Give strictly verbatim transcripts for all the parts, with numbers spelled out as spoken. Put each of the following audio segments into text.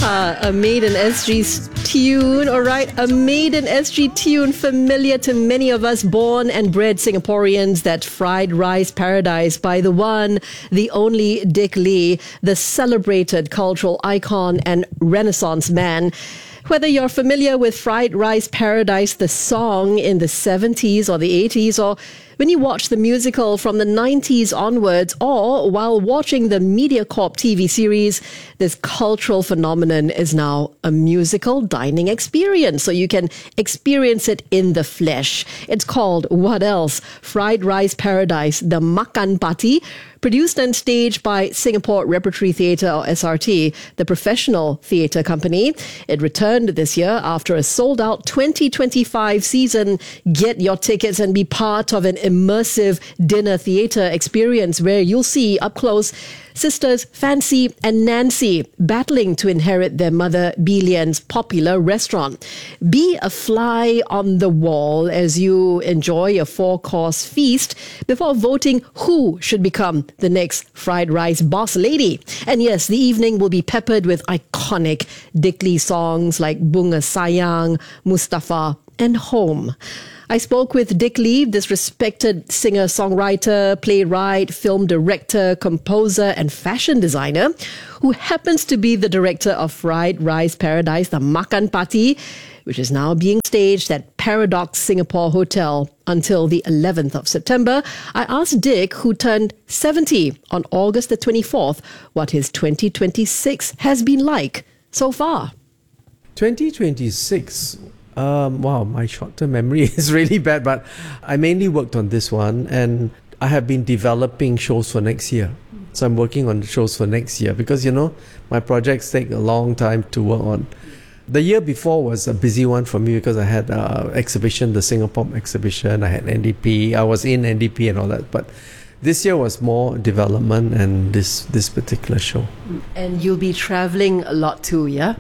Ah, a Maiden S G tune, all right. A Maiden S G tune familiar to many of us born and bred Singaporeans, that Fried Rice Paradise by the one, the only Dick Lee, the celebrated cultural icon and Renaissance man. Whether you're familiar with Fried Rice Paradise, the song in the seventies or the eighties, or when you watch the musical from the nineties onwards, or while watching the MediaCorp T V series, this cultural phenomenon is now a musical dining experience. So you can experience it in the flesh. It's called What Else? Fried Rice Paradise, the Makan Party, produced and staged by Singapore Repertory Theatre, or S R T, the professional theatre company. It returned this year after a sold-out twenty twenty-five season. Get your tickets and be part of an immersive dinner theatre experience where you'll see up close sisters Fancy and Nancy battling to inherit their mother Bee Lian's popular restaurant. Be a fly on the wall as you enjoy a four-course feast before voting who should become the next fried rice boss lady. And yes, the evening will be peppered with iconic Dick Lee songs like Bunga Sayang, Mustafa, and Home. I spoke with Dick Lee, this respected singer-songwriter, playwright, film director, composer, and fashion designer, who happens to be the director of Fried Rice Paradise, the Makan Party, which is now being staged at Paradox Singapore Hotel until the eleventh of September. I asked Dick, who turned seventy on August the twenty-fourth, what his twenty twenty-six has been like so far. twenty twenty-six... Um, wow, my short-term memory is really bad, but I mainly worked on this one, and I have been developing shows for next year. So I'm working on shows for next year because, you know, my projects take a long time to work on. The year before was a busy one for me because I had uh, exhibition, the Singapore exhibition, I had N D P, I was in N D P and all that, but this year was more development and this, this particular show. And you'll be travelling a lot too, yeah?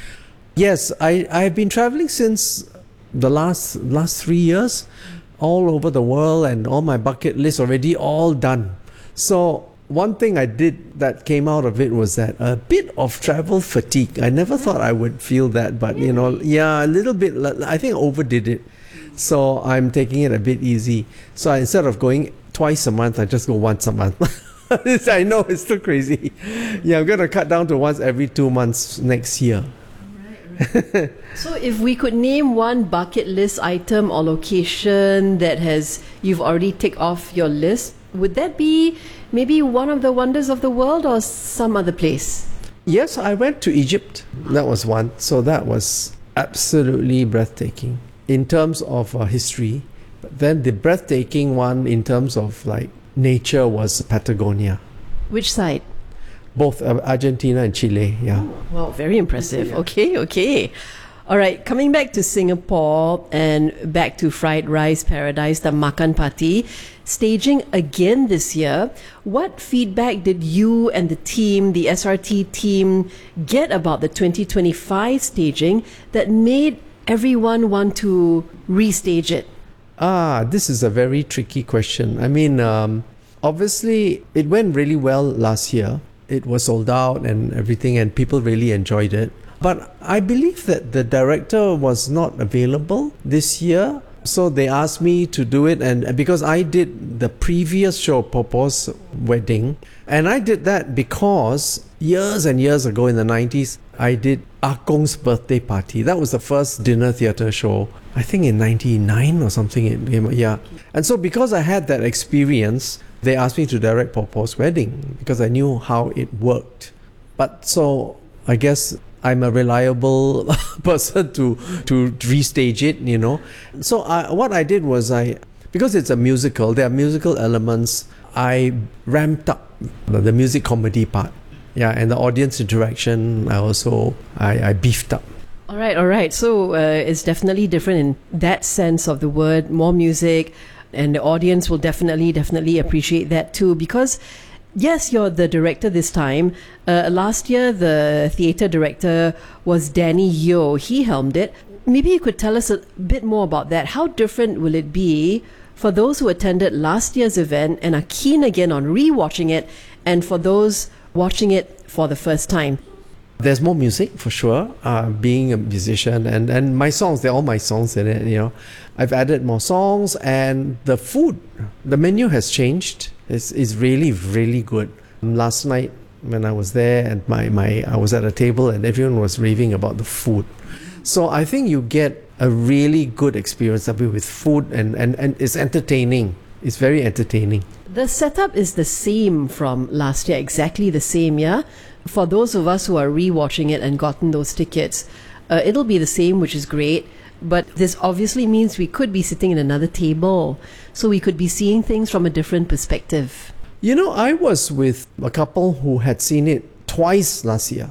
Yes, I, I've been traveling since the last last three years, all over the world, and all my bucket list already all done. So one thing I did that came out of it was that a bit of travel fatigue. I never thought I would feel that, but you know, yeah, a little bit. I think I overdid it. So I'm taking it a bit easy. So I, instead of going twice a month, I just go once a month. I know it's still crazy. Yeah, I'm going to cut down to once every two months next year. So if we could name one bucket list item or location that has you've already ticked off your list, would that be maybe one of the wonders of the world or some other place? Yes, I went to Egypt. That was one. So that was absolutely breathtaking in terms of uh, history. But then the breathtaking one in terms of like nature was Patagonia. Which side? Both uh, Argentina and Chile, yeah. Oh, wow, very impressive. Okay, okay. All right, coming back to Singapore and back to Fried Rice Paradise, the Makan Party, staging again this year. What feedback did you and the team, the S R T team, get about the twenty twenty-five staging that made everyone want to restage it? Ah, this is a very tricky question. I mean, um, obviously, it went really well last year. It was sold out and everything, and people really enjoyed it. But I believe that the director was not available this year, so they asked me to do it. And because I did the previous show, Popo's Wedding, and I did that because years and years ago in the nineties, I did Ah Kong's Birthday Party. That was the first dinner theatre show, I think in ninety-nine or something. It came, yeah. And so because I had that experience, they asked me to direct Popo's Wedding because I knew how it worked. But so I guess I'm a reliable person to to restage it, you know. So I, what I did was I, because it's a musical, there are musical elements, I ramped up the, the music comedy part. Yeah, and the audience interaction, I also, I, I beefed up. All right, all right. So uh, it's definitely different in that sense of the word, more music, and the audience will definitely, definitely appreciate that too. Because, yes, you're the director this time. Uh, last year, the theatre director was Danny Yeo. He helmed it. Maybe you could tell us a bit more about that. How different will it be for those who attended last year's event and are keen again on re-watching it, and for those watching it for the first time? There's more music for sure, uh, being a musician, and, and my songs, they're all my songs in it, you know. I've added more songs, and the food, the menu has changed. It's, it's really, really good. Last night when I was there, and my, my I was at a table and everyone was raving about the food. So I think you get a really good experience with food, and, and, and it's entertaining. It's very entertaining. The setup is the same from last year, exactly the same, yeah? For those of us who are re-watching it and gotten those tickets, uh, it'll be the same, which is great. But this obviously means we could be sitting at another table, so we could be seeing things from a different perspective. You know, I was with a couple who had seen it twice last year.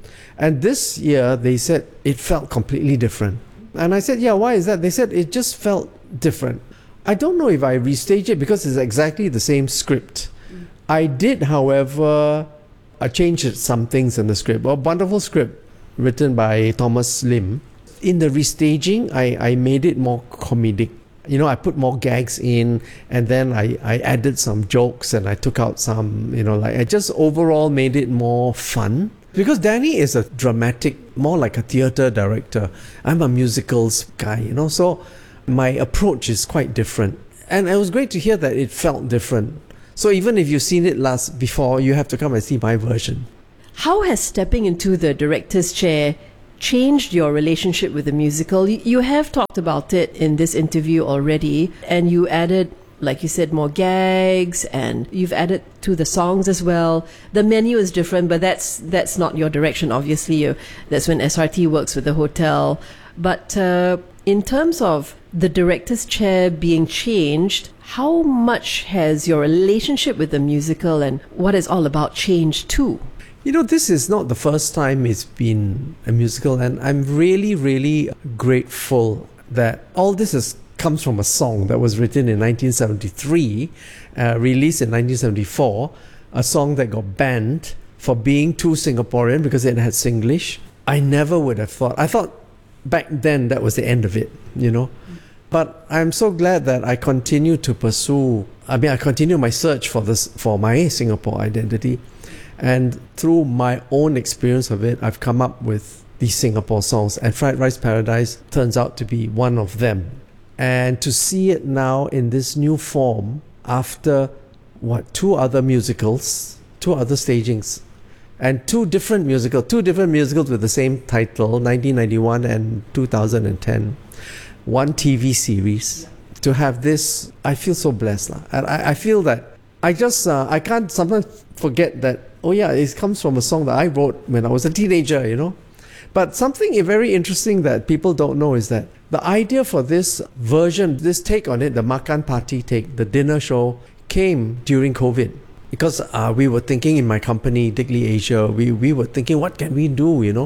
And this year, they said it felt completely different. And I said, yeah, why is that? They said it just felt different. I don't know if I restaged it because it's exactly the same script. Mm. I did, however, I changed some things in the script. A wonderful script written by Thomas Lim. In the restaging, I, I made it more comedic. You know, I put more gags in, and then I, I added some jokes, and I took out some, you know, like I just overall made it more fun. Because Danny is a dramatic, more like a theatre director. I'm a musicals guy, you know, so my approach is quite different. And it was great to hear that it felt different. So even if you've seen it last before, you have to come and see my version. How has stepping into the director's chair changed your relationship with the musical? You have talked about it in this interview already, and you added, like you said, more gags, and you've added to the songs as well. The menu is different, but that's that's not your direction, obviously. You, that's when S R T works with the hotel. But uh, in terms of the director's chair being changed, how much has your relationship with the musical and what it's all about changed too? You know, this is not the first time it's been a musical, and I'm really, really grateful that all this is, comes from a song that was written in nineteen seventy-three, uh, released in nineteen seventy-four, a song that got banned for being too Singaporean because it had Singlish. I never would have thought, I thought back then that was the end of it, you know. But I'm so glad that I continue to pursue, I mean, I continue my search for this, for my Singapore identity. And through my own experience of it, I've come up with these Singapore songs. And Fried Rice Paradise turns out to be one of them. And to see it now in this new form, after, what, two other musicals, two other stagings, and two different musicals, two different musicals with the same title, nineteen ninety-one and two thousand ten. One T V series. To have this, I feel so blessed. And I, I feel that I just, uh, I can't sometimes forget that, oh yeah, it comes from a song that I wrote when I was a teenager, you know. But something very interesting that people don't know is that the idea for this version, this take on it, the Makan Party take, the dinner show, came during COVID. Because uh, we were thinking in my company, Digley Asia, we, we were thinking, what can we do, you know.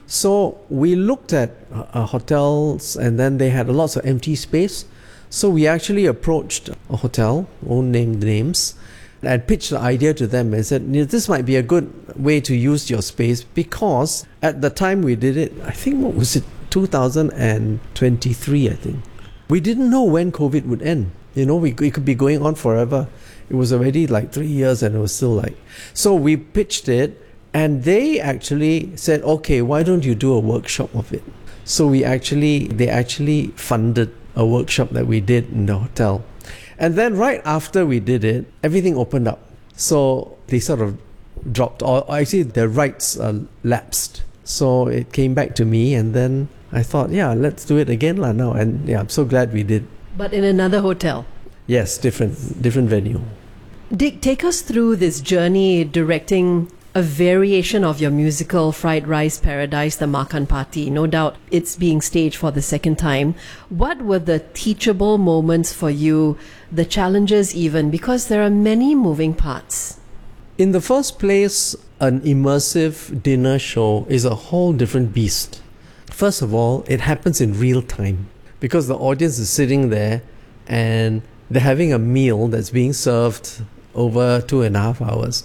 So we looked at uh, hotels, and then they had lots of empty space. So we actually approached a hotel, won't name the names, and pitched the idea to them and said, this might be a good way to use your space, because at the time we did it, I think, what was it, two thousand twenty-three, I think. We didn't know when COVID would end. You know, we, it could be going on forever. It was already like three years and it was still like... So we pitched it, and they actually said, okay, why don't you do a workshop of it? So we actually, they actually funded a workshop that we did in the hotel. And then right after we did it, everything opened up. So they sort of dropped, or actually their rights uh, lapsed. So it came back to me, and then I thought, yeah, let's do it again lah now. And yeah, I'm so glad we did. But in another hotel? Yes, different, different venue. Dick, take us through this journey directing a variation of your musical Fried Rice Paradise, the Makan Party. No doubt it's being staged for the second time. What were the teachable moments for you, the challenges even, because there are many moving parts? In the first place, an immersive dinner show is a whole different beast. First of all, it happens in real time because the audience is sitting there and they're having a meal that's being served over two and a half hours.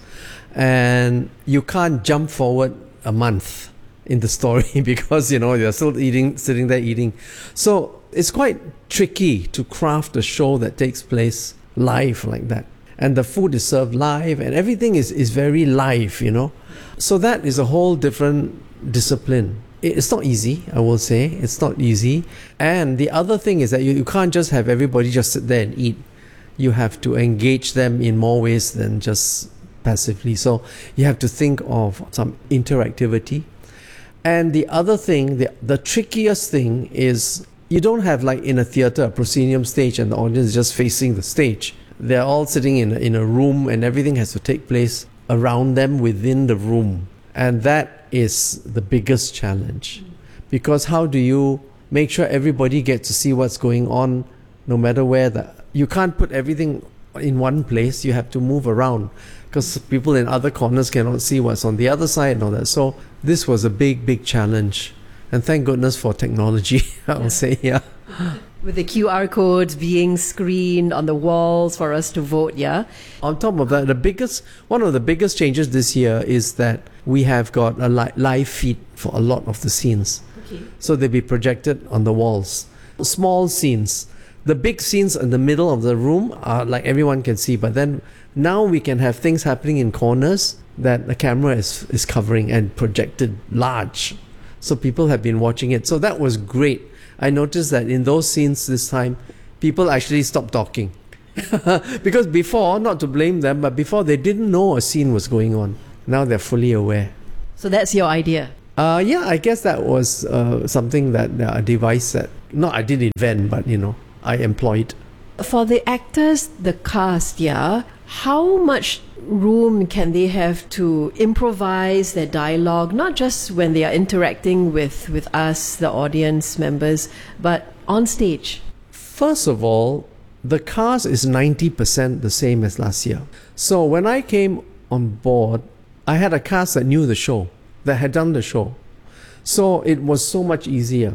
And you can't jump forward a month in the story because, you know, you're still eating, sitting there eating. So it's quite tricky to craft a show that takes place live like that. And the food is served live and everything is, is very live, you know. So that is a whole different discipline. It's not easy, I will say. It's not easy. And the other thing is that you, you can't just have everybody just sit there and eat. You have to engage them in more ways than just passively. So you have to think of some interactivity. And the other thing, the, the trickiest thing is you don't have, like in a theatre, a proscenium stage and the audience is just facing the stage. They're all sitting in, in a room and everything has to take place around them within the room. And that is the biggest challenge. Because how do you make sure everybody gets to see what's going on no matter where the... You can't put everything in one place. You have to move around because people in other corners cannot see what's on the other side and all that. So this was a big, big challenge. And thank goodness for technology, I'll say, yeah. With the Q R codes being screened on the walls for us to vote, yeah? On top of that, the biggest, one of the biggest changes this year is that we have got a li- live feed for a lot of the scenes. Okay. So they'll be projected on the walls. Small scenes. The big scenes in the middle of the room are like everyone can see, but then now we can have things happening in corners that the camera is, is covering and projected large. So people have been watching it. So that was great. I noticed that in those scenes this time, people actually stopped talking. Because before, not to blame them, but before they didn't know a scene was going on. Now they're fully aware. So that's your idea? Uh, yeah, I guess that was uh, something that, uh, a device that, not I didn't invent, but you know, I employed. For the actors, the cast, yeah, how much room can they have to improvise their dialogue, not just when they are interacting with, with us, the audience members, but on stage? First of all, the cast is ninety percent the same as last year. So when I came on board, I had a cast that knew the show, that had done the show. So it was so much easier.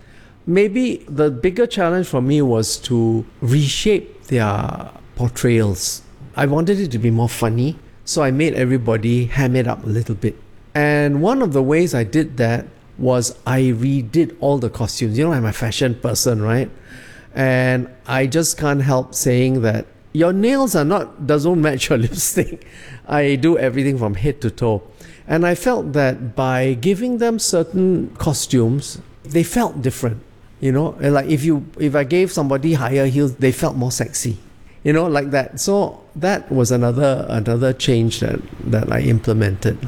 Maybe the bigger challenge for me was to reshape their portrayals. I wanted it to be more funny, so I made everybody ham it up a little bit. And one of the ways I did that was I redid all the costumes. You know, I'm a fashion person, right? And I just can't help saying that your nails are not, doesn't match your lipstick. I do everything from head to toe. And I felt that by giving them certain costumes, they felt different. You know, like if you if I gave somebody higher heels, they felt more sexy. You know, like that. So that was another another change that, that I implemented.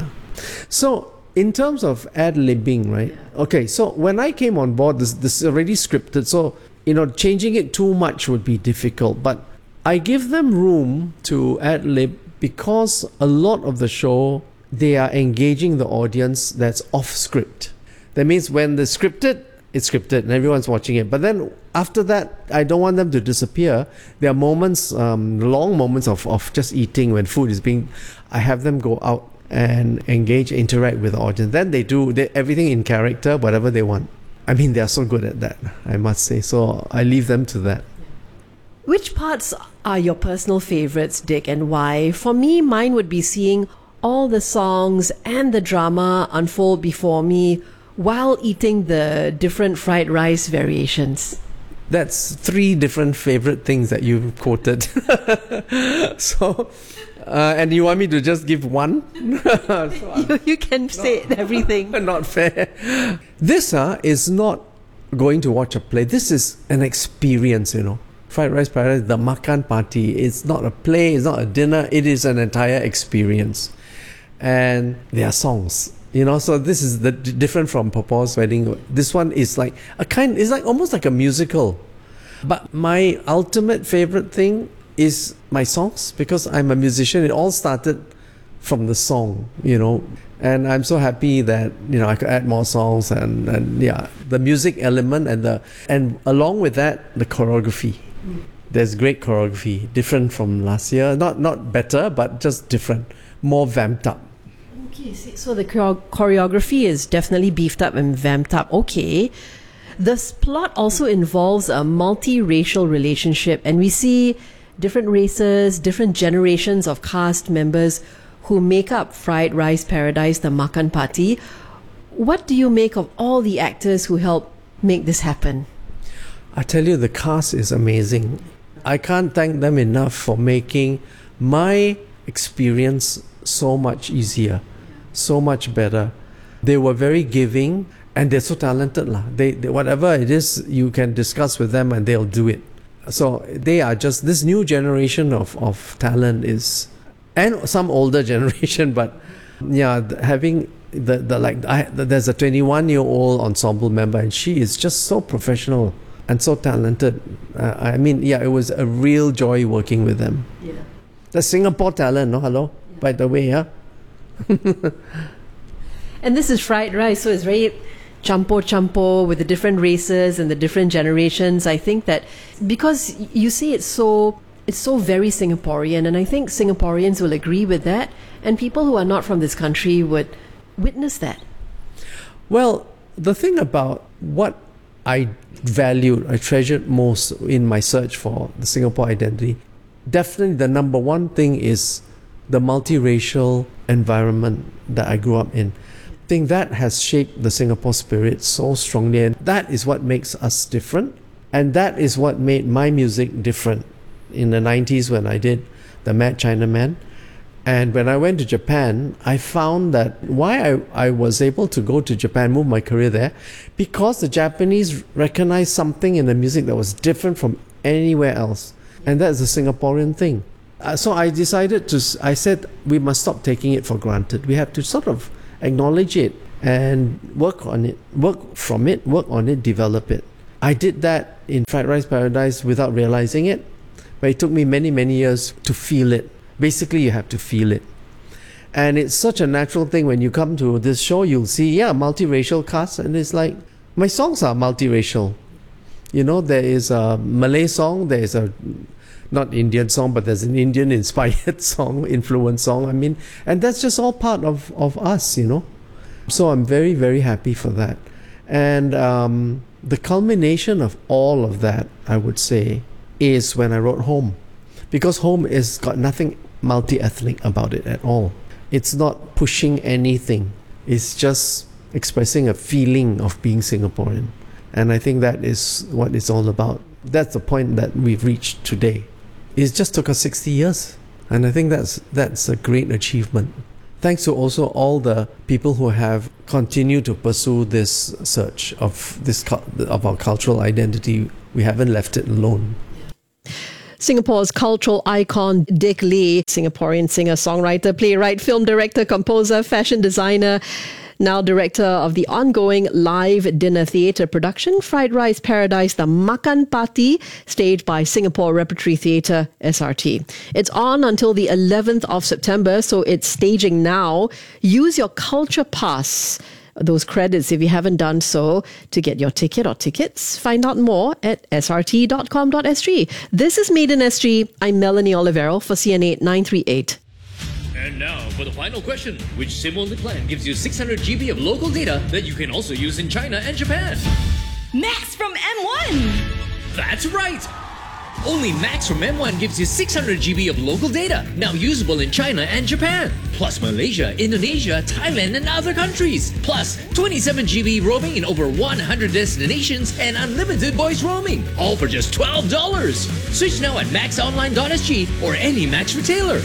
So in terms of ad-libbing, right? Okay, so when I came on board, this this is already scripted. So, you know, changing it too much would be difficult. But I give them room to ad-lib because a lot of the show, they are engaging the audience that's off script. That means when the scripted, it's scripted and everyone's watching it. But then after that, I don't want them to disappear. There are moments, um, long moments of, of just eating when food is being... I have them go out and engage, interact with the audience. Then they do they, everything in character, whatever they want. I mean, they're so good at that, I must say. So I leave them to that. Which parts are your personal favorites, Dick, and why? For me, mine would be seeing all the songs and the drama unfold before me while eating the different fried rice variations. That's three different favorite things that you quoted. So, uh, and you want me to just give one? So you, you can say not, everything. Not fair. This uh, is not going to watch a play. This is an experience, you know. Fried Rice Paradise, the Makan Party. It's not a play, it's not a dinner. It is an entire experience. And there are songs. You know, so this is the different from Papa's Wedding. This one is like a kind, it's like almost like a musical. But my ultimate favorite thing is my songs, because I'm a musician. It all started from the song, you know. And I'm so happy that, you know, I could add more songs and, and yeah, the music element and the and along with that, the choreography. There's great choreography, different from last year. Not not better, but just different, more vamped up. Okay, so the choreography is definitely beefed up and vamped up. Okay. The plot also involves a multiracial relationship, and we see different races, different generations of cast members who make up Fried Rice Paradise, the Makan Party. What do you make of all the actors who help make this happen? I tell you, the cast is amazing. I can't thank them enough for making my experience so much easier, so much better. They were very giving, and they're so talented. lah. They, they Whatever it is, you can discuss with them and they'll do it. So they are just, this new generation of, of talent is, and some older generation, but yeah, having the, the like, I, there's a twenty-one year old ensemble member, and she is just so professional and so talented. Uh, I mean, yeah, it was a real joy working with them. Yeah. The Singapore talent, no? Hello? Yeah. By the way, yeah? And this is fried rice, so it's very champo champo with the different races and the different generations. I think that because you see it's so it's so very Singaporean, and I think Singaporeans will agree with that, and people who are not from this country would witness that. Well, the thing about what I valued, I treasured most in my search for the Singapore identity, definitely the number one thing is the multiracial environment that I grew up in. I think that has shaped the Singapore spirit so strongly, and that is what makes us different, and that is what made my music different in the nineties when I did the Mad Chinaman. And when I went to Japan, I found that why I, I was able to go to Japan, move my career there, because the Japanese recognized something in the music that was different from anywhere else, and that's the Singaporean thing. Uh, so I decided to, I said, we must stop taking it for granted. We have to sort of acknowledge it and work on it, work from it, work on it, develop it. I did that in Fried Rice Paradise without realizing it, but it took me many, many years to feel it. Basically, you have to feel it. And it's such a natural thing when you come to this show, you'll see, yeah, multiracial cast, and it's like, my songs are multiracial. You know, there is a Malay song, there is a, not Indian song, but there's an Indian-inspired song, influence song, I mean, and that's just all part of, of us, you know. So I'm very, very happy for that. And um, the culmination of all of that, I would say, is when I wrote Home. Because Home has got nothing multi-ethnic about it at all. It's not pushing anything. It's just expressing a feeling of being Singaporean. And I think that is what it's all about. That's the point that we've reached today. It just took us sixty years. And I think that's that's a great achievement. Thanks to also all the people who have continued to pursue this search of this of our cultural identity. We haven't left it alone. Singapore's cultural icon Dick Lee, Singaporean singer, songwriter, playwright, film director, composer, fashion designer, now director of the ongoing live dinner theatre production Fried Rice Paradise, The Makan Party, staged by Singapore Repertory Theatre, S R T. It's on until the eleventh of September, so it's staging now. Use your Culture Pass, those credits if you haven't done so, to get your ticket or tickets. Find out more at s r t dot com dot s g. This is Made in S G. I'm Melanie Olivero for C N eight nine three eight. And now for the final question. Which SIM-only plan gives you six hundred gigabytes of local data that you can also use in China and Japan? Max from M one! That's right! Only Max from M one gives you six hundred gigabytes of local data, now usable in China and Japan. Plus Malaysia, Indonesia, Thailand and other countries. Plus twenty-seven gigabytes roaming in over one hundred destinations and unlimited voice roaming. All for just twelve dollars. Switch now at max online dot s g or any Max retailer.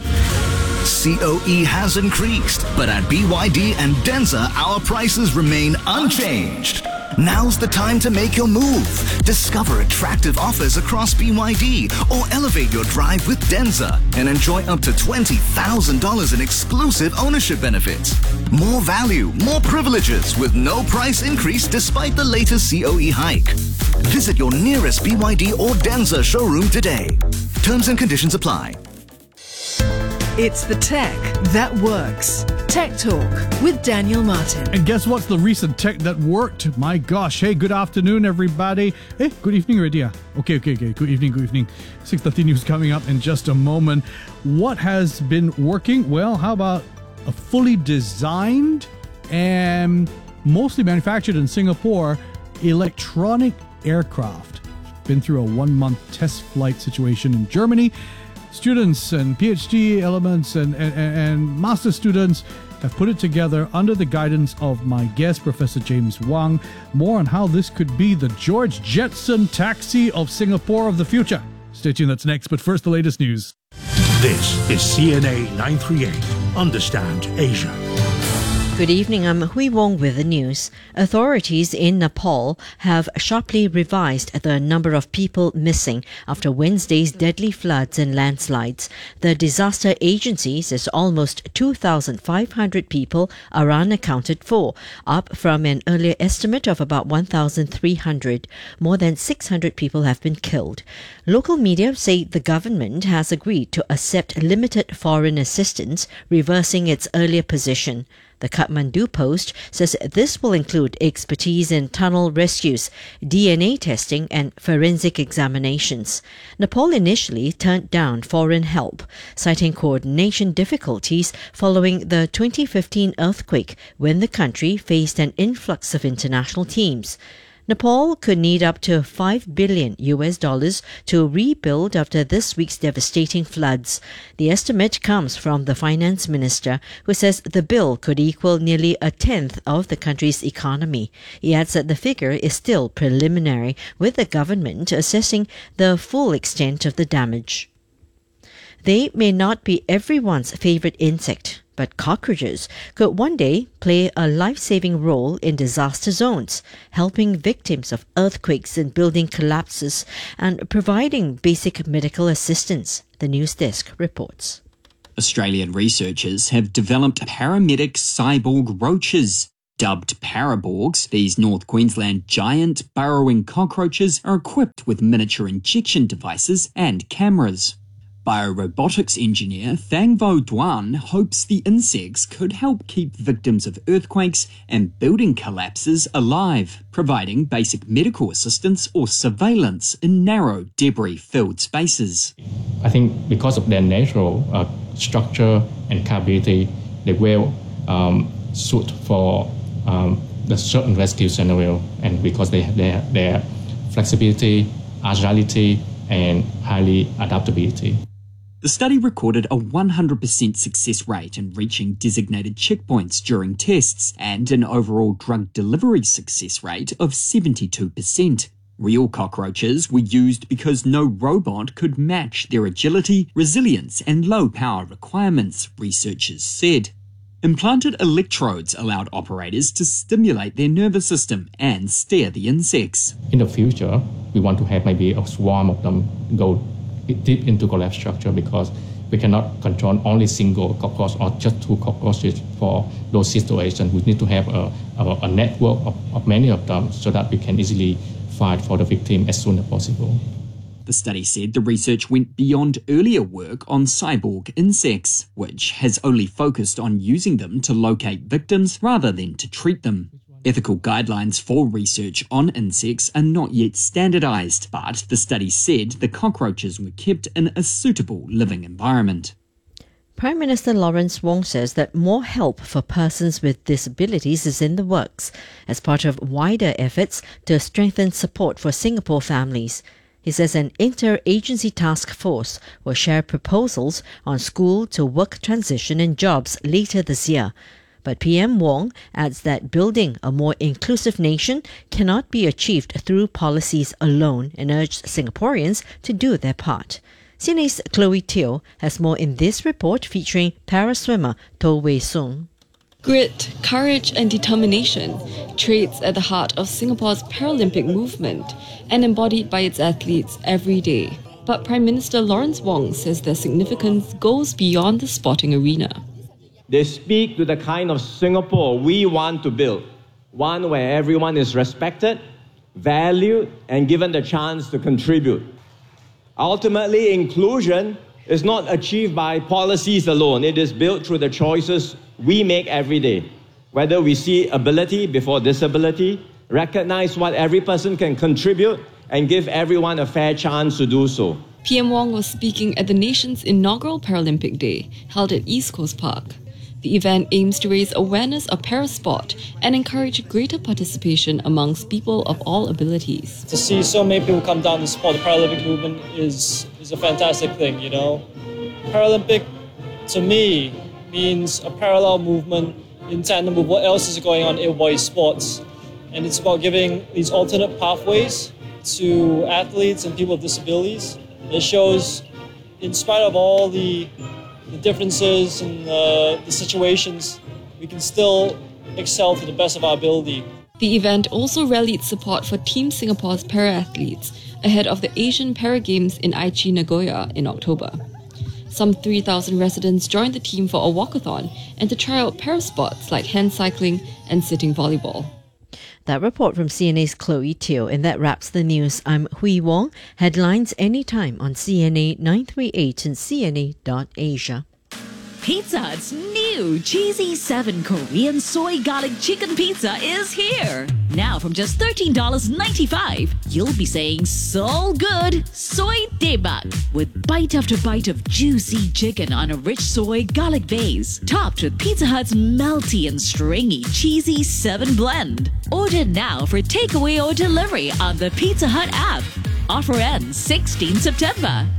C O E has increased, but at B Y D and Denza, our prices remain unchanged. Now's the time to make your move. Discover attractive offers across B Y D or elevate your drive with Denza and enjoy up to twenty thousand dollars in exclusive ownership benefits. More value, more privileges with no price increase despite the latest C O E hike. Visit your nearest B Y D or Denza showroom today. Terms and conditions apply. It's the tech that works. Tech Talk with Daniel Martin. And guess what's the recent tech that worked? My gosh. Hey, good afternoon, everybody. Hey, good evening already. Yeah. Okay, okay, okay. Good evening, good evening. six thirty news coming up in just a moment. What has been working? Well, how about a fully designed and mostly manufactured in Singapore electronic aircraft? Been through a one-month test flight situation in Germany. Students and PhD elements and, and, and master students have put it together under the guidance of my guest, Professor James Wang. More on how this could be the George Jetson taxi of Singapore of the future. Stay tuned, that's next. But first, the latest news. This is C N A nine three eight. Understand Asia. Good evening, I'm Hui Wong with the news. Authorities in Nepal have sharply revised the number of people missing after Wednesday's deadly floods and landslides. The disaster agency says almost two thousand five hundred people are unaccounted for, up from an earlier estimate of about one thousand three hundred. More than six hundred people have been killed. Local media say the government has agreed to accept limited foreign assistance, reversing its earlier position. The Kathmandu Post says this will include expertise in tunnel rescues, D N A testing and forensic examinations. Nepal initially turned down foreign help, citing coordination difficulties following the twenty fifteen earthquake when the country faced an influx of international teams. Nepal could need up to five billion U S dollars to rebuild after this week's devastating floods. The estimate comes from the finance minister, who says the bill could equal nearly a tenth of the country's economy. He adds that the figure is still preliminary, with the government assessing the full extent of the damage. They may not be everyone's favorite insect, but cockroaches could one day play a life-saving role in disaster zones, helping victims of earthquakes and building collapses and providing basic medical assistance, the News Desk reports. Australian researchers have developed paramedic cyborg roaches. Dubbed paraborgs, these North Queensland giant burrowing cockroaches are equipped with miniature injection devices and cameras. Biorobotics engineer Thang Vo Duan hopes the insects could help keep victims of earthquakes and building collapses alive, providing basic medical assistance or surveillance in narrow, debris-filled spaces. I think because of their natural uh, structure and capability, they will um, suit for um, the certain rescue scenario, and because they have their, their flexibility, agility, and highly adaptability. The study recorded a one hundred percent success rate in reaching designated checkpoints during tests and an overall drug delivery success rate of seventy-two percent. Real cockroaches were used because no robot could match their agility, resilience, and low power requirements, researchers said. Implanted electrodes allowed operators to stimulate their nervous system and steer the insects. In the future, we want to have maybe a swarm of them go deep into collapse structure, because we cannot control only single cockroach or just two cockroaches for those situations. We need to have a, a, a network of, of many of them so that we can easily fight for the victim as soon as possible. The study said the research went beyond earlier work on cyborg insects, which has only focused on using them to locate victims rather than to treat them. Ethical guidelines for research on insects are not yet standardized, but the study said the cockroaches were kept in a suitable living environment. Prime Minister Lawrence Wong says that more help for persons with disabilities is in the works as part of wider efforts to strengthen support for Singapore families. He says an inter-agency task force will share proposals on school-to-work transition and jobs later this year. But P M Wong adds that building a more inclusive nation cannot be achieved through policies alone and urged Singaporeans to do their part. C N A's Chloe Teo has more in this report featuring para-swimmer To Wei Sung. Grit, courage and determination, traits at the heart of Singapore's Paralympic movement and embodied by its athletes every day. But Prime Minister Lawrence Wong says their significance goes beyond the sporting arena. They speak to the kind of Singapore we want to build, one where everyone is respected, valued, and given the chance to contribute. Ultimately, inclusion is not achieved by policies alone. It is built through the choices we make every day. Whether we see ability before disability, recognize what every person can contribute, and give everyone a fair chance to do so. P M Wong was speaking at the nation's inaugural Paralympic Day, held at East Coast Park. The event aims to raise awareness of parasport and encourage greater participation amongst people of all abilities. To see so many people come down to support the Paralympic movement is, is a fantastic thing, you know. Paralympic, to me, means a parallel movement in tandem with what else is going on in white sports. And it's about giving these alternate pathways to athletes and people with disabilities. It shows, in spite of all the the differences and uh, the situations, we can still excel to the best of our ability. The event also rallied support for Team Singapore's para-athletes ahead of the Asian Para Games in Aichi, Nagoya in October. Some three thousand residents joined the team for a walkathon and to try out para sports like hand cycling and sitting volleyball. That report from C N A's Chloe Teo, and that wraps the news. I'm Hui Wong. Headlines anytime on C N A nine three eight and C N A dot Asia. Pizza Hut's new Cheesy seven Korean Soy Garlic Chicken Pizza is here. Now from just thirteen dollars and ninety-five cents, you'll be saying so good, soy daebak, with bite after bite of juicy chicken on a rich soy garlic base, topped with Pizza Hut's melty and stringy Cheesy seven blend. Order now for takeaway or delivery on the Pizza Hut app. Offer ends sixteenth September.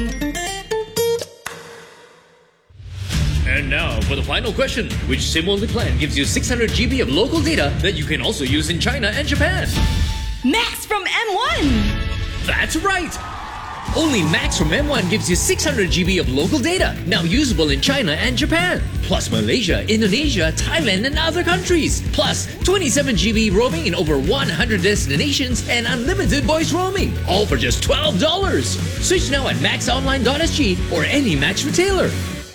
And now for the final question. Which SIM-only plan gives you six hundred gigabytes of local data that you can also use in China and Japan? Max from M one! That's right! Only Max from M one gives you six hundred gigabytes of local data, now usable in China and Japan. Plus Malaysia, Indonesia, Thailand and other countries. Plus twenty-seven gigabytes roaming in over one hundred destinations and unlimited voice roaming. All for just twelve dollars. Switch now at max online dot s g or any Max retailer.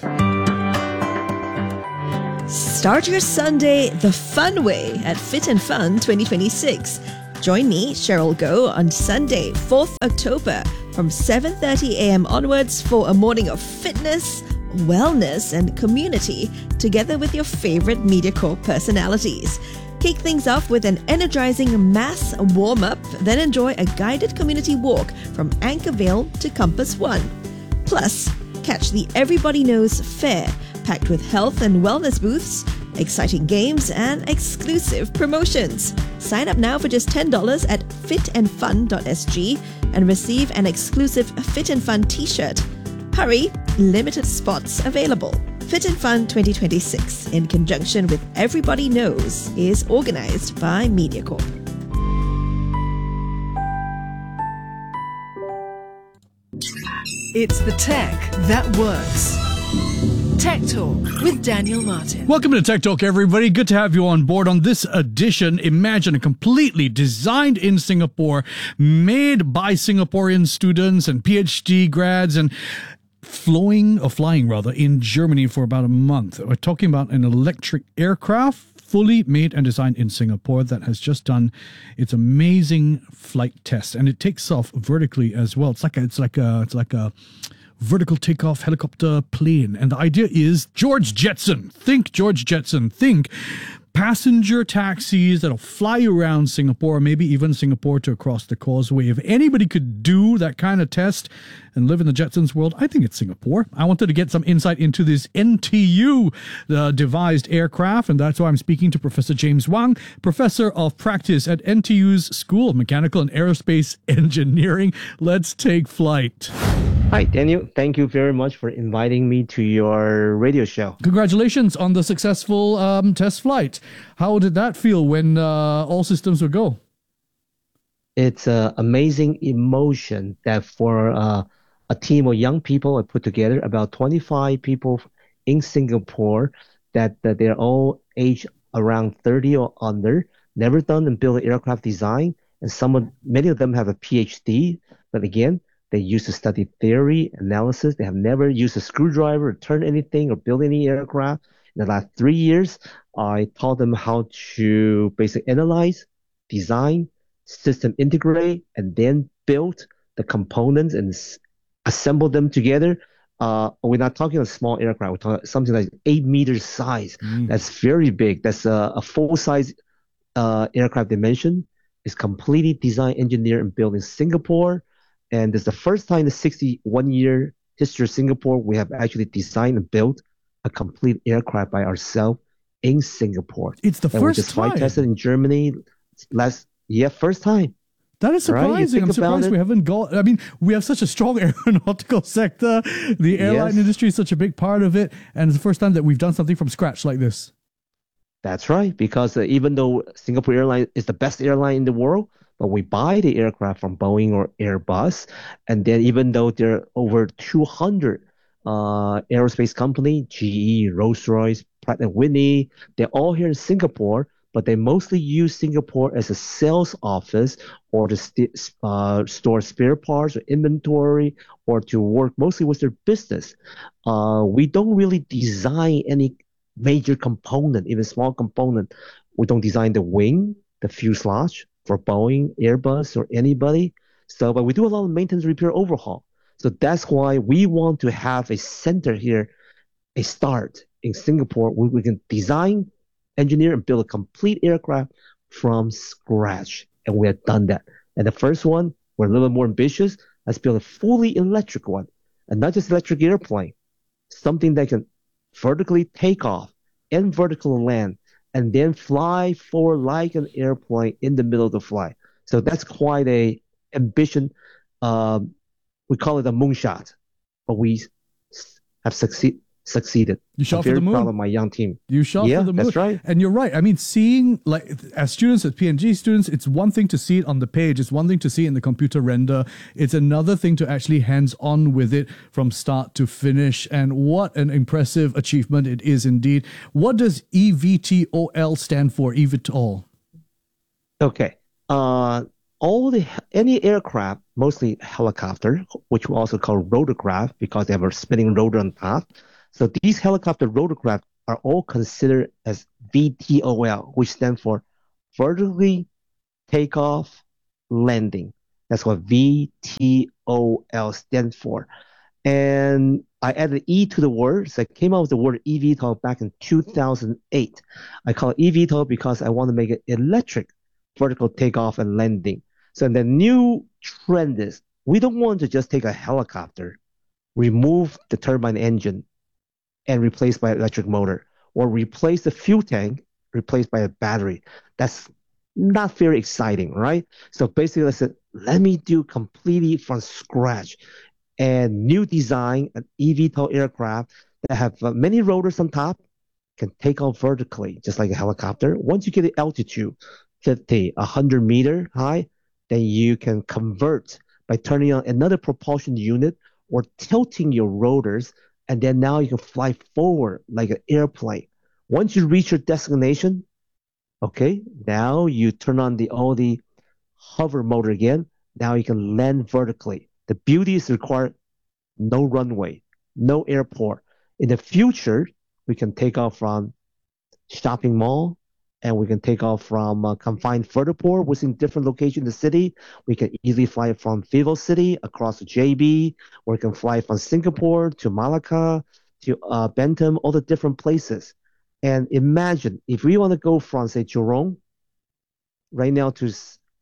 Start your Sunday the fun way at Fit and Fun twenty twenty-six. Join me, Cheryl Goh, on Sunday, fourth October from seven thirty a.m. onwards for a morning of fitness, wellness and community together with your favorite MediaCorp personalities. Kick things off with an energizing mass warm-up, then enjoy a guided community walk from Anchorvale to Compass One. Plus, catch the Everybody Knows Fair, packed with health and wellness booths, exciting games and exclusive promotions. Sign up now for just ten dollars at fit and fun dot s g and receive an exclusive Fit and Fun t-shirt. Hurry, limited spots available. Fit and Fun twenty twenty-six, in conjunction with Everybody Knows, is organized by MediaCorp. It's the tech that works. Tech Talk with Daniel Martin. Welcome to Tech Talk, everybody. Good to have you on board on this edition. Imagine a completely designed in Singapore, made by Singaporean students and PhD grads, and flowing or flying rather in Germany for about a month. We're talking about an electric aircraft fully made and designed in Singapore that has just done its amazing flight test, and it takes off vertically as well. It's like a, it's like a, it's like a vertical takeoff helicopter plane. And the idea is George Jetson. Think George Jetson. Think passenger taxis that'll fly around Singapore, maybe even Singapore to across the causeway. If anybody could do that kind of test and live in the Jetsons world, I think it's Singapore. I wanted to get some insight into this N T U uh, devised aircraft, and that's why I'm speaking to Professor James Wang, Professor of Practice at N T U's School of Mechanical and Aerospace Engineering. Let's take flight. Hi, Daniel. Thank you very much for inviting me to your radio show. Congratulations on the successful um, test flight. How did that feel when uh, all systems would go? It's an amazing emotion that for uh, a team of young people I put together, about twenty-five people in Singapore, that, that they're all aged around thirty or under, never done and built aircraft design, and some of, many of them have a PhD, but again, they used to study theory, analysis. They have never used a screwdriver or turn anything or build any aircraft. In the last three years, I taught them how to basically analyze, design, system integrate, and then build the components and s- assemble them together. Uh, we're not talking a small aircraft. We're talking something like eight meters size. Mm. That's very big. That's a, a full-size uh, aircraft dimension. It's completely designed, engineered, and built in Singapore. And it's the first time in the sixty-one year history of Singapore we have actually designed and built a complete aircraft by ourselves in Singapore. It's the and first we just time. flight tested in Germany last yeah, first time. That is surprising. Right? I'm surprised we haven't got. I mean, we have such a strong aeronautical sector. The airline yes. industry is such a big part of it, and it's the first time that we've done something from scratch like this. That's right, because uh, even though Singapore Airlines is the best airline in the world, but we buy the aircraft from Boeing or Airbus, and then even though there are over two hundred uh, aerospace companies, G E, Rolls-Royce, Pratt and Whitney. They're all here in Singapore, but they mostly use Singapore as a sales office or to st- uh, store spare parts or inventory or to work mostly with their business. Uh, we don't really design any major component, even small component. We don't design the wing, the fuselage for Boeing, Airbus, or anybody. So, but we do a lot of maintenance, repair, overhaul. So that's why we want to have a center here, a start in Singapore where we can design, engineer, and build a complete aircraft from scratch. And we have done that. And the first one, we're a little more ambitious. Let's build a fully electric one, and not just electric airplane, something that can vertically take off and vertically land, and then fly forward like an airplane in the middle of the flight. So that's quite a ambition. Um, we call it a moonshot, but we have succeed, succeeded. You shot I'm for very the moon. proud of my young team. You shot yeah, for the moon. That's right. And you're right. I mean, seeing, like, as students, as P N G students, it's one thing to see it on the page. It's one thing to see it in the computer render. It's another thing to actually hands-on with it from start to finish. And what an impressive achievement it is indeed. What does E V T O L stand for, eVTOL? Okay. Uh, all the any aircraft, mostly helicopter, which we also call rotorcraft because they have a spinning rotor on top. So these helicopter rotorcraft are all considered as V T O L, which stands for vertically takeoff landing. That's what V T O L stands for. And I added E to the word, so I came up with the word eVTOL back in two thousand eight. I call it eVTOL because I want to make it electric vertical takeoff and landing. So the new trend is we don't want to just take a helicopter, remove the turbine engine, and replace by an electric motor, or replace the fuel tank, replaced by a battery. That's not very exciting, right? So basically, I said, let me do completely from scratch and new design an eVTOL aircraft that have uh, many rotors on top, can take off vertically, just like a helicopter. Once you get the altitude, fifty, one hundred meter high, then you can convert by turning on another propulsion unit or tilting your rotors, and then now you can fly forward like an airplane. Once you reach your destination, okay, now you turn on the all the hover motor again. Now you can land vertically. The beauty is required no runway, no airport. In the future, we can take off from shopping mall, and we can take off from uh, confined vertiport within different locations in the city. We can easily fly from Vivo City across to J B, or we can fly from Singapore to Malacca, to uh, Bentham, all the different places. And imagine if we want to go from, say, Jurong right now to,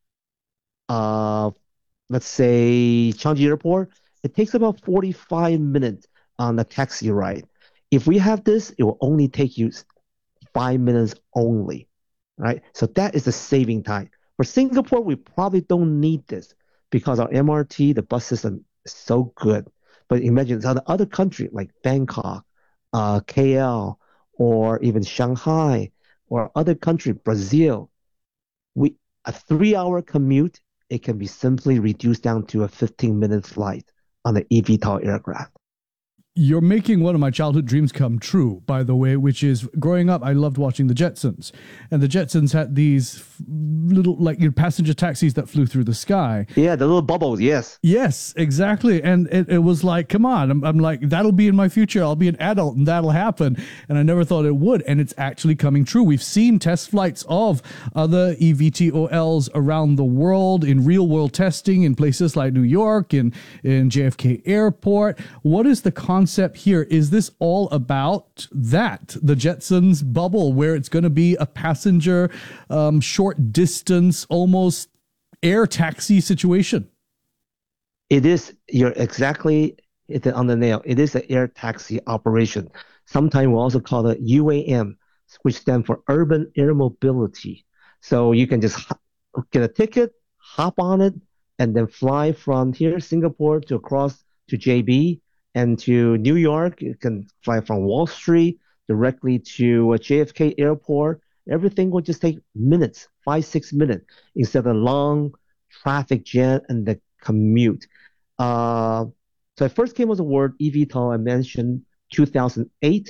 uh, let's say, Changi Airport, it takes about forty-five minutes on a taxi ride. If we have this, it will only take you five minutes only, right? So that is the saving time. For Singapore, we probably don't need this because our M R T, the bus system, is so good. But imagine some other country like Bangkok, uh, K L, or even Shanghai, or other country, Brazil. We a three-hour commute, it can be simply reduced down to a fifteen-minute flight on the eVTOL aircraft. You're making one of my childhood dreams come true, by the way, which is growing up, I loved watching the Jetsons. And the Jetsons had these little, like, you know, passenger taxis that flew through the sky. Yeah, the little bubbles, yes. Yes, exactly. And it, it was like, come on. I'm, I'm like, that'll be in my future. I'll be an adult and that'll happen. And I never thought it would. And it's actually coming true. We've seen test flights of other eVTOLs around the world in real world testing in places like New York and in J F K Airport. What is the concept? Concept here? Is this all about that, the Jetsons bubble, where it's going to be a passenger, um, short distance, almost air taxi situation? It is. You're exactly hit it on the nail. It is an air taxi operation. Sometimes we also call it U A M, which stands for Urban Air Mobility. So you can just get a ticket, hop on it, and then fly from here, Singapore, to across to J B. And to New York, you can fly from Wall Street directly to J F K Airport. Everything will just take minutes, five, six minutes, instead of long traffic jam and the commute. Uh, so I first came with the word eVTOL. I mentioned two thousand eight.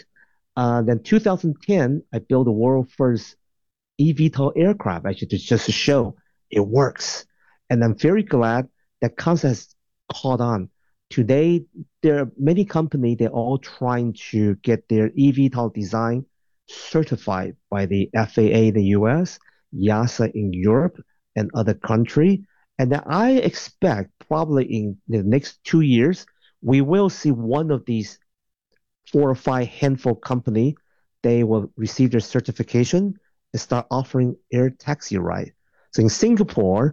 Uh, then two thousand ten, I built the world's first eVTOL aircraft, actually, to just to show it works. And I'm very glad that concept has caught on. Today, there are many companies, they're all trying to get their eVTOL design certified by the F A A in the U S, EASA in Europe, and other countries. And then I expect probably in the next two years, we will see one of these four or five handful company, they will receive their certification and start offering air taxi ride. So in Singapore,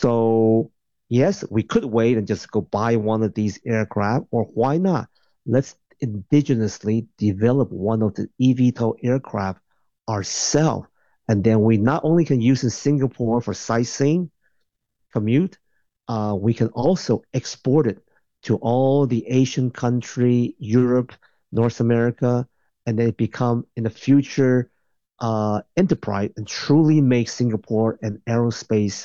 so yes, we could wait and just go buy one of these aircraft, or why not? Let's indigenously develop one of the eVTOL aircraft ourselves. And then we not only can use in Singapore for sightseeing, commute, uh, we can also export it to all the Asian country, Europe, North America, and then it become in the future uh, enterprise and truly make Singapore an aerospace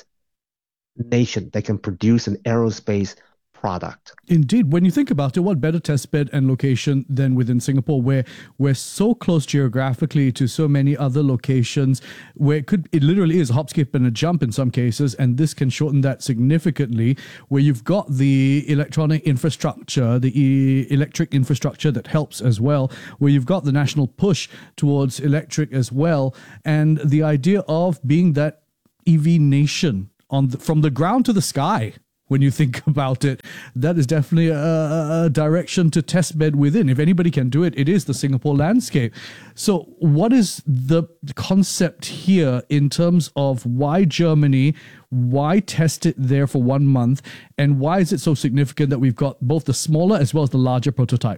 nation that can produce an aerospace product. Indeed. When you think about it, what better testbed and location than within Singapore, where we're so close geographically to so many other locations, where it could, it literally is a hop, skip, and a jump in some cases, and this can shorten that significantly, where you've got the electronic infrastructure, the e- electric infrastructure that helps as well, where you've got the national push towards electric as well, and the idea of being that E V nation on the, from the ground to the sky. When you think about it, that is definitely a, a direction to testbed within. If anybody can do it, it is the Singapore landscape. So what is the concept here in terms of why Germany, why test it there for one month, and why is it so significant that we've got both the smaller as well as the larger prototype?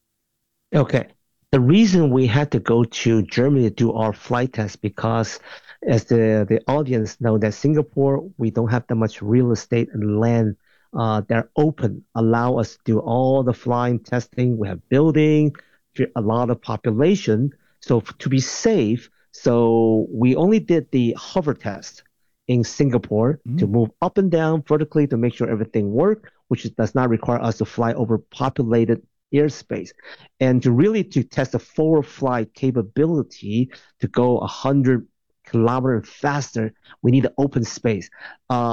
Okay. The reason we had to go to Germany to do our flight test, because as the, the audience know that Singapore, we don't have that much real estate and land uh, that are open, allow us to do all the flying testing. We have building, a lot of population. So to be safe, so we only did the hover test in Singapore mm. to move up and down vertically to make sure everything worked, which does not require us to fly over populated airspace. And to really to test the forward flight capability to go one hundred kilometers faster, we need an open space. Uh,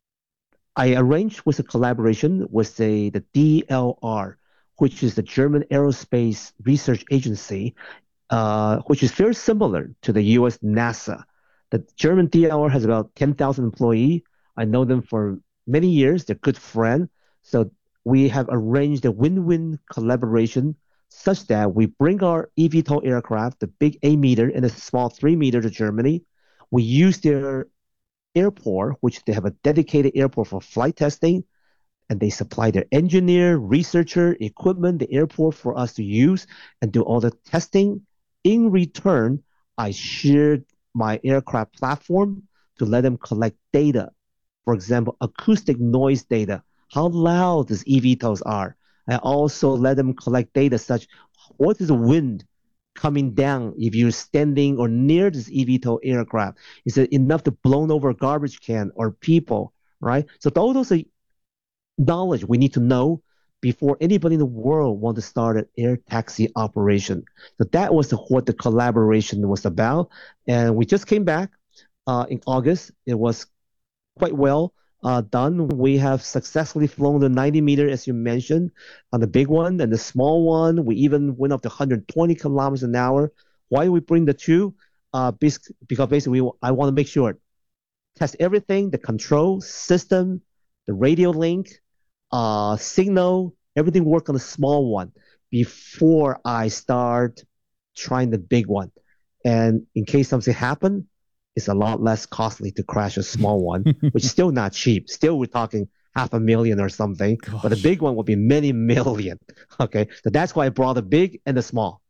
I arranged with a collaboration with the, the D L R, which is the German Aerospace Research Agency, uh, which is very similar to the U S NASA. The German D L R has about ten thousand employees. I know them for many years. They're good friends. So we have arranged a win-win collaboration such that we bring our eVTOL aircraft, the big eight meter and the small three meter, to Germany. We use their airport, which they have a dedicated airport for flight testing, and they supply their engineer, researcher, equipment, the airport for us to use and do all the testing. In return, I shared my aircraft platform to let them collect data. For example, acoustic noise data, how loud these eVTOLs are. I also let them collect data such, what is the wind coming down if you're standing or near this eVTOL aircraft? Is it enough to blow over a garbage can or people, right? So all those are knowledge we need to know before anybody in the world want to start an air taxi operation. So that was the, what the collaboration was about. And we just came back uh, in August. It was quite well Uh, done. We have successfully flown the ninety meter, as you mentioned, on the big one, and the small one, we even went up to one hundred twenty kilometers an hour. Why we bring the two? Uh, because basically we, I want to make sure, test everything, the control system, the radio link, uh, signal, everything work on the small one before I start trying the big one. And in case something happen, it's a lot less costly to crash a small one, which is still not cheap. Still, we're talking half a million or something. Gosh. But the big one will be many million. Okay, so that's why I brought the big and the small.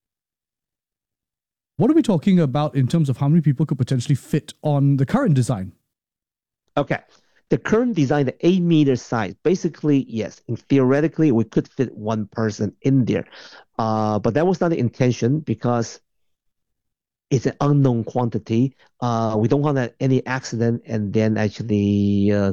What are we talking about in terms of how many people could potentially fit on the current design? Okay, the current design, the eight meter size, basically, yes, and theoretically, we could fit one person in there. Uh, but that was not the intention because it's an unknown quantity. Uh, we don't want any accident and then actually uh,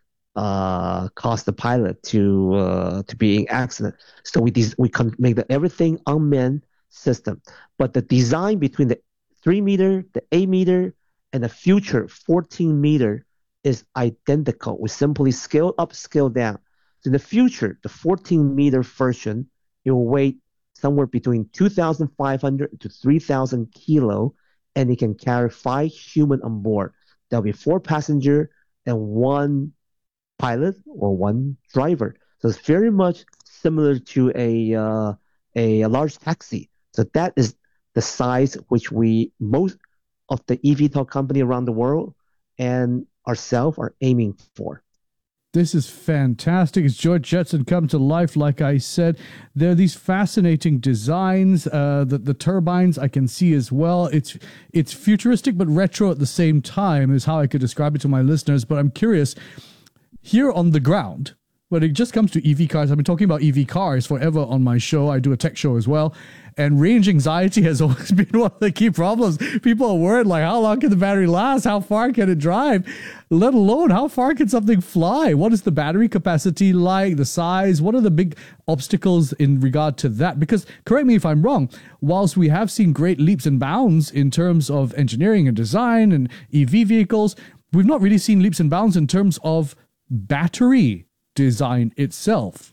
uh, cause the pilot to uh, to be in accident. So we des- we can make the, everything unmanned system. But the design between the three meter, the eight meter, and the future fourteen meter is identical. We simply scale up, scale down. So in the future, the fourteen meter version, it will weigh somewhere between two thousand five hundred to three thousand kilo, and it can carry five human on board. There'll be four passenger and one pilot or one driver. So it's very much similar to a uh, a, a large taxi. So that is the size which we, most of the eVTOL company around the world and ourselves are aiming for. This is fantastic. As George Jetson come to life, like I said, there are these fascinating designs. Uh, the, the turbines I can see as well. It's it's futuristic but retro at the same time is how I could describe it to my listeners. But I'm curious, here on the ground, when it just comes to E V cars, I've been talking about E V cars forever on my show. I do a tech show as well. And range anxiety has always been one of the key problems. People are worried, like, how long can the battery last? How far can it drive? Let alone, how far can something fly? What is the battery capacity like? The size? What are the big obstacles in regard to that? Because, correct me if I'm wrong, whilst we have seen great leaps and bounds in terms of engineering and design and E V vehicles, we've not really seen leaps and bounds in terms of battery design itself.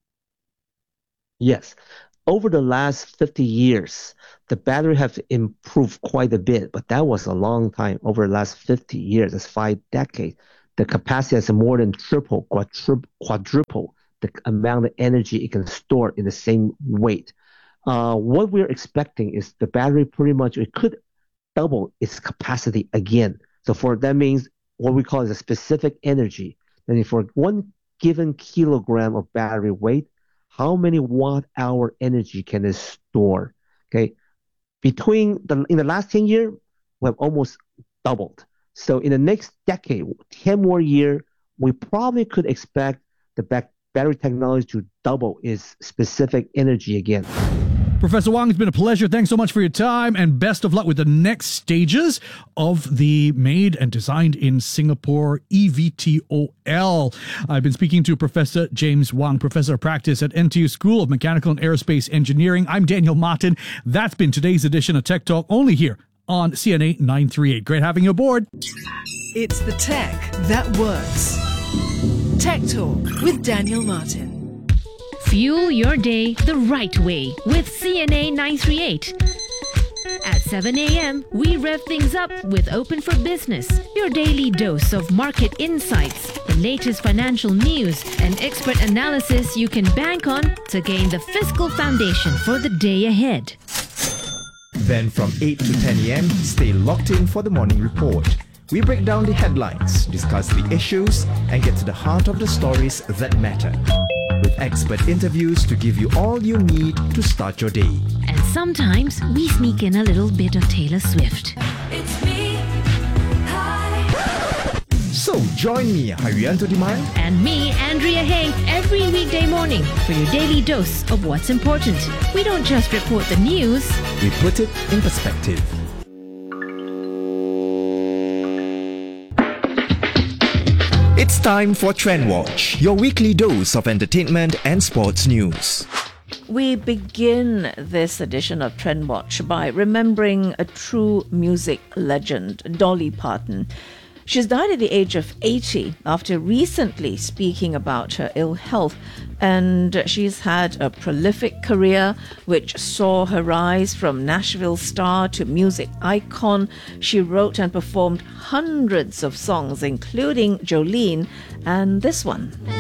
Yes. Over the last fifty years, the battery have improved quite a bit, but that was a long time. Over the last fifty years, that's five decades. The capacity has more than triple, quadruple, quadruple the amount of energy it can store in the same weight. Uh, what we're expecting is the battery pretty much, it could double its capacity again. So for that means what we call is a specific energy. And for one given kilogram of battery weight, how many watt hour energy can it store? Okay, between the in the last ten years, we have almost doubled. So in the next decade, ten more years, we probably could expect the back battery technology to double its specific energy again. Professor Wang, it's been a pleasure. Thanks so much for your time, and best of luck with the next stages of the made and designed in Singapore E V T O L. I've been speaking to Professor James Wang, Professor of Practice at N T U School of Mechanical and Aerospace Engineering. I'm Daniel Martin. That's been today's edition of Tech Talk, only here on C N A nine thirty-eight. Great having you aboard. It's the tech that works. Tech Talk with Daniel Martin. Fuel your day the right way with C N A nine thirty-eight. At seven a.m., we rev things up with Open for Business, your daily dose of market insights, the latest financial news, and expert analysis you can bank on to gain the fiscal foundation for the day ahead. Then from eight to ten a.m., stay locked in for the morning report. We break down the headlines, discuss the issues, and get to the heart of the stories that matter. With expert interviews to give you all you need to start your day. And sometimes we sneak in a little bit of Taylor Swift. It's me. Hi. So join me, Haryanto Diman, and me, Andrea Hay, every weekday morning for your daily dose of what's important. We don't just report the news, we put it in perspective. It's time for Trend Watch, your weekly dose of entertainment and sports news. We begin this edition of Trend Watch by remembering a true music legend, Dolly Parton. She's died at the age of eighty after recently speaking about her ill health, and she's had a prolific career which saw her rise from Nashville star to music icon. She wrote and performed hundreds of songs, including Jolene and this one.